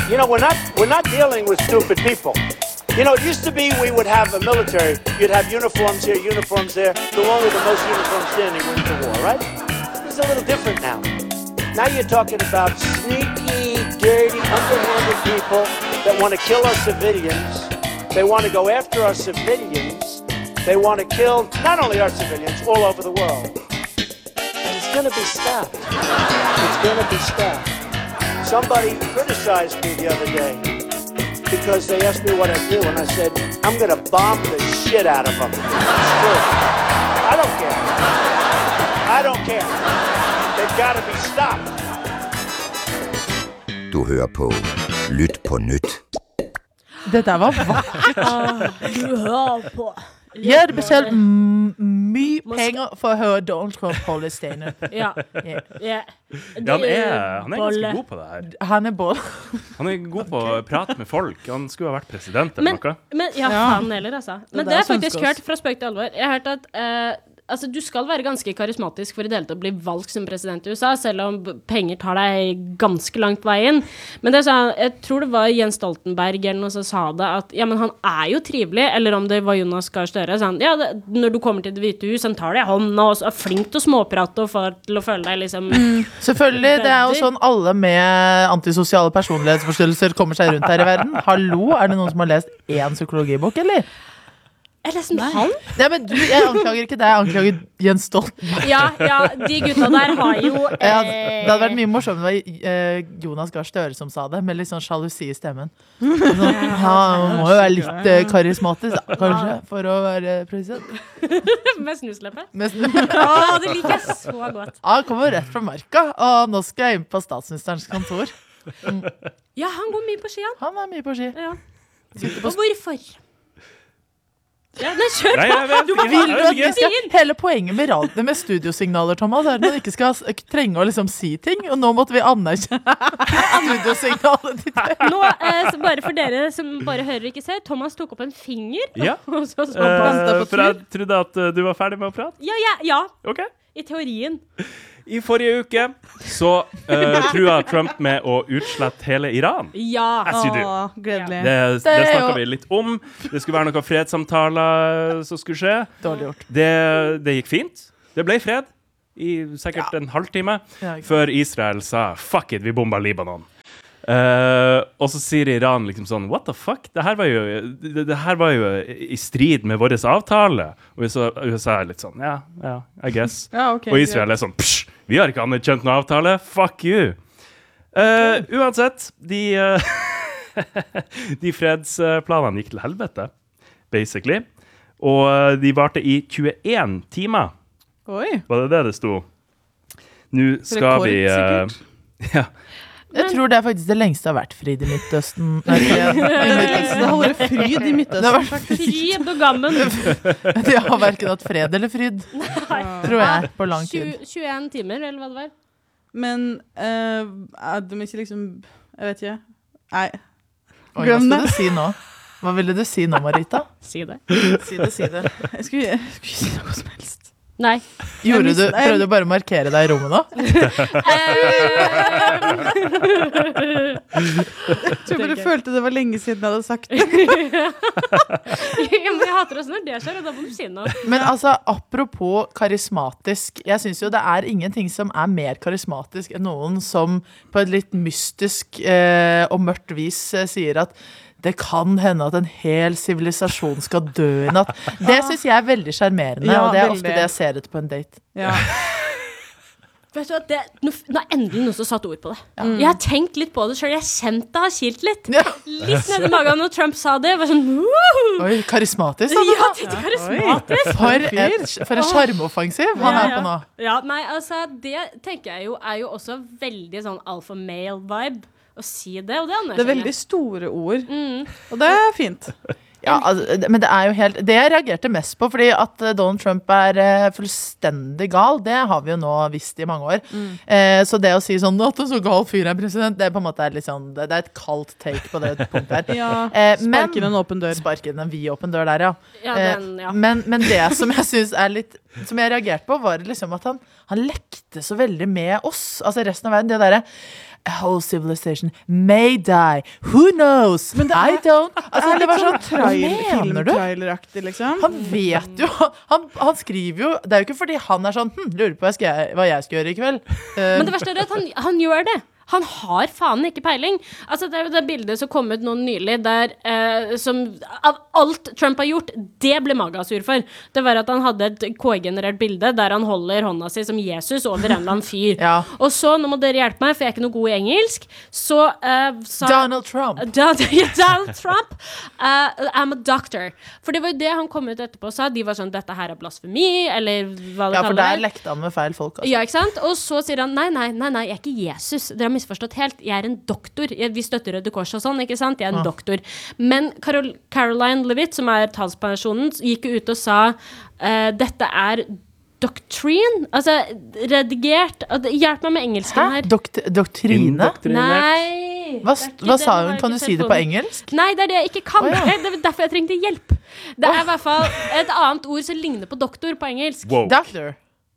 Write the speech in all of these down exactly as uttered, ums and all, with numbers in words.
You know, we're not, we're not dealing with stupid people. You know, it used to be we would have a military. You'd have uniforms here, uniforms there. The one with the most uniforms standing wins the war, right? It's a little different now. Now you're talking about sneaky, dirty, underhanded people that want to kill our civilians. They want to go after our civilians. They want to kill not only our civilians, all over the world. And it's going to be stopped. It's going to be stopped. Somebody criticized me the other day because they asked me what I do, and I said, I'm going to bomb the shit out of them. It's true. I don't care. I don't care. They've got to be stopped. Du hører på Lytt på nytt. Dette var vakkert. Du hører på. Jeg hadde betalt mye penger for å høre Donald Trump holde stand-up. Ja. Ja. Ja, han, er, han er ganske god på det her. Han er boll. Han er god på å prate med folk. Han skulle ha vært president eller men, noe. Men, ja, Ja. faen heller, altså. Men Det det der har jeg faktisk synes hørt fra spøk til alvor. Jeg har hørt at eh, altså, du skal være ganske karismatisk for i det hele tatt å bli valgt som president i U S A, selv om b- penger tar deg ganske langt veien. Men det er sånn, jeg tror det var Jens Stoltenberg eller noe som sa det, at ja, men han er jo trivelig, eller om det var Jonas Gahr Støre, sånn, ja, det, når du kommer til Det hvite hus, han tar deg i hånden og er flink til å småprate og får til å føle deg liksom... Selvfølgelig, det er jo sånn alle med antisosiale personlighetsforstyrrelser kommer seg rundt her i verden. Hallo, er det noen som har lest en psykologibok, eller? Jeg leste en halv. Nei, men du, jeg anklager ikke deg, jeg anklager Jens Stoltenberg. Ja, ja, de gutta der har jo... Jeg hadde, det hadde vært mye morsomt om det var eh, Jonas Gahr Støre som sa det, med litt sånn sjalusi i stemmen. Sånn, ja, man må jo være litt eh, karismatisk, da, kanskje, for å være president. Med snusleppe. Men, Åh, det liker jeg så godt. han kommer rett fra marka, og nå skal jeg inn på statsministerens kontor. Ja, han går mye på ski, han. Han er mye på ski. Ja. Sitter på Og hvorfor? Ja, nei, kjør Nei, på. jeg vet ikke. Vil du Jeg at vet vi ikke. skal, hele poenget med radio med studiosignaler, Thomas, er at man ikke skal s- trenge å liksom si ting, og nå måtte vi anerkjenne studiosignalet ditt. Nå, eh, så bare for dere som bare hører og ikke ser, Thomas tok opp en finger, Ja. og så så på han. Eh, for jeg trodde at eh, du var ferdig med å prate. Ja, ja, ja, Ok. i teorien. I forrige uke så uh, trua Trump med å utslette hele Iran. Ja. Jeg sier du. Åh, gledelig. Det, Det det er snakket jo- vi litt om. Det skulle være noen fredssamtaler som skulle skje. Dårlig gjort. Det, det gikk fint. Det ble fred i sikkert en halvtime Ja, ikke sant. før Israel sa fuck it, vi bomba Libanon. Uh, og så sier Iran liksom sånn what the fuck? Det her var jo, det, det her var jo i strid med vår avtale. Og U S A, U S A er litt sånn ja, ja, I guess. Ja, ok, og Israel er sånn psj, vi har ikke anerkjent noen avtale. Fuck you. Uh, uansett, de uh, de fredsplanene gikk til helvete, basically. Og uh, de varte i tjueen timer. Oi. Var det det det sto? Nå skal Rekord, vi uh, ja. Jeg tror det er faktisk det lengste har vært frid i Midtøsten. Nei, fred i Midtøsten. Det har vært fryd i Midtøsten. Det har vært Fryd og gammen. De har hverken hatt fred eller fryd, tror jeg, på lang tid. tjue, tjueen timer, eller hva det var. Men uh, er de ikke liksom Jeg vet ikke. Nei. Oi, hva Glem skal det. du si nå? Hva ville du si nå, Marita? Si det. Si det, si det. Jeg skulle, jeg skulle ikke si noe som helst. Nei. Gjorde mis- du, jeg- prøvde du bare å markere deg i rommet nå? Jeg tror bare jeg følte det var lenge siden jeg hadde sagt det. Ja, men jeg hater oss når det skjer, og da må du si noe. Men altså, apropos karismatisk, jeg synes jo det er ingenting som er mer karismatisk enn noen som på et litt mystisk eh, og mørkt vis eh, sier at det kan hende at en hel sivilisasjon skal dø i natt. Det synes jeg er veldig charmerende, Ja, og det er veldig. ofte det jeg ser etter på en date. Ja. Vet du hva, det, nå, nå er endelig noen som satt ord på det. Jeg har tenkt litt på det selv, jeg har kjent det har kilt litt. Ja. Litt nede i magen når Trump sa det, var sånn, «Woohoo!» Oi, karismatisk, sa du Ja, da. det er karismatisk. For, et, for en sjarmoffensiv han er på nå. Ja, nei, altså, det tenker jeg jo er jo også veldig sånn alpha male vibe å si det, og det Det er anerkjenner veldig jeg. store ord. Mm. Og det er fint. Ja, altså, men det er jo helt det jeg reagerte mest på, fordi at eh, Donald Trump er eh, fullstendig gal, det har vi jo nå visst i mange år. Eh, så det å si sånn at en så gal fyr er president, det er på en måte er litt sånn, det, det er et kaldt take på det punktet her. Ja, Eh, men- Spark inn en åpen dør. Spark inn en vid åpen dør der, ja. Ja, Eh, den, ja. men, men det som jeg synes er litt som jeg reagerte på, var liksom at han, han lekte så veldig med oss, altså resten av verden. Det derre a whole civilization may die. Who knows? Men det er- I don't. Altså, er det var litt sånn, sånn hva trail, mener du? filmtraileraktig, liksom. Han vet jo, han, han skriver jo, det er jo ikke fordi han er sånn, hm, lurer på hva, skal jeg, hva jeg skal gjøre i kveld. Uh, Men det verste er at han, han gjør det. Han har faen ikke peiling. Altså, det er jo det bildet som kom ut nå nylig, der eh, som av alt Trump har gjort, det ble Maga sur for. Det var at han hadde et K I-generert bilde der han holder hånda si som Jesus over en eller annen fyr. Ja. Og så, nå må dere hjelpe meg, for jeg er ikke noe god i engelsk, så eh, sa Donald Trump. Donald, Donald Trump uh, I'm a doctor. For det var jo det han kom ut etterpå og sa. De var sånn, dette her er blasfemi, eller hva det Ja, for kaller der lekte han med feil folk. Altså. ja, ikke sant? Og så sier han, nei, nei, nei, nei, jeg er ikke Jesus. Dere har misforstått helt. Jeg er en doktor. Jeg, vi støtter Røde Kors og sånn, ikke sant? Jeg er en Ja. doktor. Men Carol, Caroline Levitt, som er talspersonen, gikk ut og sa, uh, dette er doctrine, altså redigert. Hjelp meg med engelsken Hæ? her. Dokt doktrine? Indoktrinert. Nei. Hva, det er ikke hva det, sa nå har hun? jeg Kan ikke du sett si det på på den. engelsk? Nei, det er det jeg ikke kan. Å, ja. Det er derfor jeg trengte hjelp. Det er i hvert fall et annet ord som ligner på doktor på engelsk. Wow. Doctor.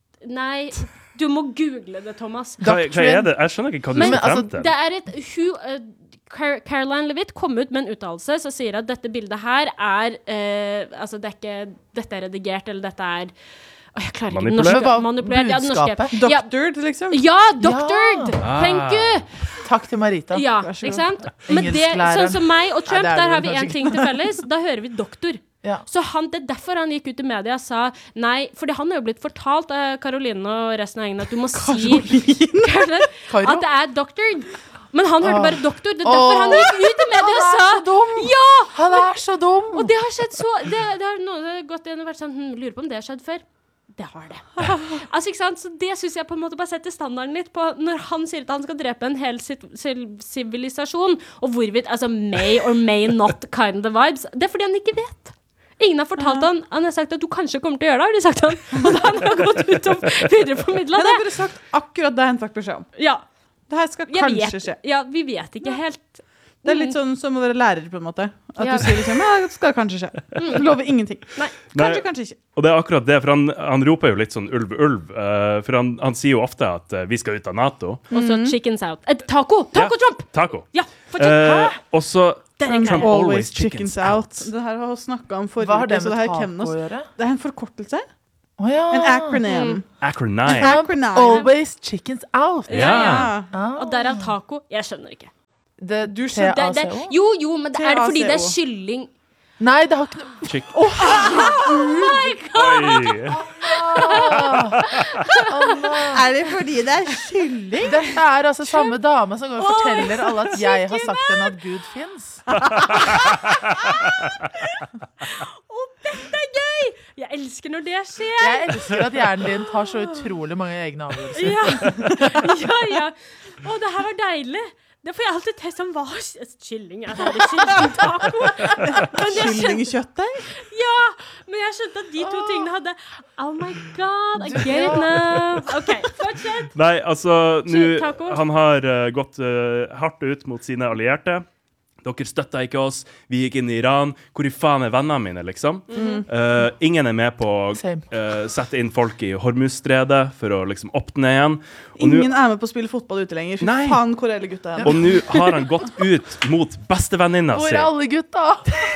Nei, du må google det, Thomas. Hva, hva er det? Jeg skjønner ikke hva du Men, skal frem altså, til. Det er et hun, uh, Car Caroline Levitt kom ut med en uttalelse som sier at dette bildet her er uh, altså det er ikke, dette er redigert, eller dette er Åh, jeg klarer ikke den Manipulert? norske. Hva- Manipulert, ja, den norske. budskapet? Ja, Doctored, liksom. ja, doctored! Ah. Thank you! Takk til Marita. Ja, Vær så ikke god. sant? Men det, Engelsklæreren. sånn som meg og Trump, Nei, det er der det har vi kanskje en ikke. ting til felles. Da hører vi doktor. Ja. Så han, det er derfor han gikk ut i media og sa nei, fordi han har jo blitt fortalt av Caroline og resten av gjengen at du må si Caroline, Karo? at det er doctored. Men han hørte Åh. bare doktor. Det er derfor Åh. han gikk ut i media og Han er sa så dum! ja! Han er så dum! Og det har skjedd så Det, det har noen gått igjen og vært sånn hm, lurer på om det har skjedd før. Det har det. Altså, ikke sant? Så det synes jeg på en måte bare setter standarden litt på når han sier at han skal drepe en hel sit- sil- sivilisasjon, og hvorvidt, altså may or may not kind of vibes. Det er fordi han ikke vet. Ingen har fortalt han. Han har sagt at du kanskje kommer til å gjøre det, har de sagt han. Og da har han gått ut og videreformidlet Men jeg det. har bare sagt akkurat det han fikk beskjed om. Ja, Det her skal jeg kanskje vet, skje. ja, vi vet ikke helt. Det er litt sånn som å være lærer, på en måte. At Ja. du sier liksom, ja, det skal kanskje skje. Du lover ingenting. Nei. Kanskje, Nei. kanskje ikke. Og det er akkurat det, for han, han roper jo litt sånn ulv, ulv. eh, for han, han sier jo ofte at eh, vi skal ut av NATO. Og så chickens out. Eh, taco! Taco Ja. Trump! Taco. Ja, fortsett. Eh, og så Det er en Trump greie. Always chickens out. Det her har vi snakket om forrige Hva har det uke, så med det her taco kjenner oss. å gjøre? Det er en forkortelse. Å ja. En acronym. Acronine. Acronym. Always chickens out. Ja. Ja. Ah. Og derav taco. Jeg skjønner ikke. Det, Du skjønner- Det, det, T A C O? jo, jo, men det er det fordi det er T A C O. kylling. Nei, det har ikke noe Chick. Oi. Er det fordi det er kylling? Dette er altså samme dame som går og forteller alle at jeg har sagt henne at Gud fins. Det er gøy! Jeg elsker når det skjer. Jeg elsker at hjernen din tar så utrolig mange egne avgjørelser. Ja, ja, ja. Å, det her var deilig. Det får jeg alltid til som hva kylling er det kyllingtaco. Men jeg skjønte, Kyllingkjøttdeig? ja, men jeg skjønte at de to tingene hadde Oh my god, I get it now. OK, fortsett. Nei, altså nå, Taco. han har eh, gått eh, hardt ut mot sine allierte. Dere støtta ikke oss. Vi gikk inn i Iran. Hvor i faen er vennene mine, liksom? Eh, ingen er med på å Same. eh, sette inn folk i Hormuzstredet for å liksom åpne igjen. Og nå- Ingen er med på å spille fotball ute lenger. Fy Nei. faen, hvor er alle gutta hen? Og nå har han gått ut mot bestevenninna Hvor si. er alle gutta?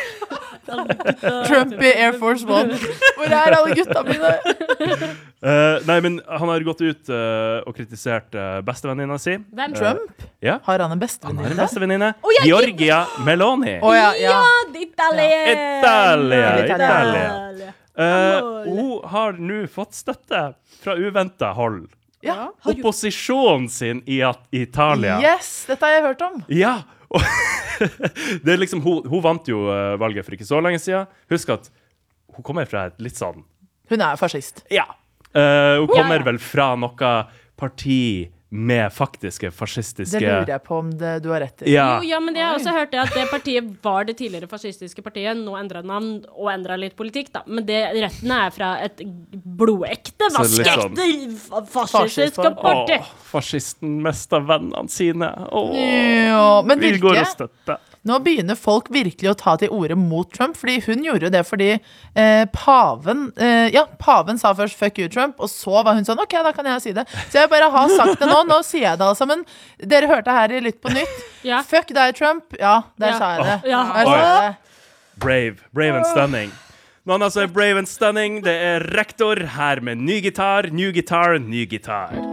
Trump i Air Force One. Hvor er alle gutta mine? Eh, nei, men han har gått ut eh, og kritisert uh, bestevenninna si. Hvem? Trump? Ja, Har han en han har en bestevenninne? bestevenninne. Å, ja, Georgia Meloni. Å ja, ja. Italia. Italia, Italia. Italia. Eh, hun har nå fått støtte fra uventa hold. Ja. Opposisjonen sin i at- Italia. Yes, dette har jeg hørt om. Ja. og det er liksom, hun, hun vant jo eh, valget for ikke så lenge siden. Husk at hun kommer fra et litt sånn Hun er fascist. Ja. Eh, hun kommer Ja, ja. vel fra noe parti med faktiske fascistiske Det lurer jeg på om det, du har rett i. Ja. Jo, ja, men jeg har også hørt det at det partiet var det tidligere fascistiske partiet, nå endret navn og endret litt politikk, da. Men det rettene er fra et blodekte, Så det er litt vaskeekte fa- Fascist fascistiske for- parti. Åh, fascisten mista vennene sine. Åh, Ja, men vi går og Virke, støtter. nå begynner folk virkelig å ta til orde mot Trump, fordi hun gjorde det fordi eh, paven, eh, ja, paven sa først fuck you Trump, og så var hun sånn, ok, da kan jeg si det. Så jeg bare har sagt det nå, nå sier jeg det altså, men dere hørte her i Lytt på nytt. Ja. Fuck deg Trump, ja, der Ja. sa jeg det. Ja. Der sa jeg det. Brave. Brave and stunning. Noen altså er brave and stunning. Det er rektor her med ny gitar, ny gitar, ny gitar.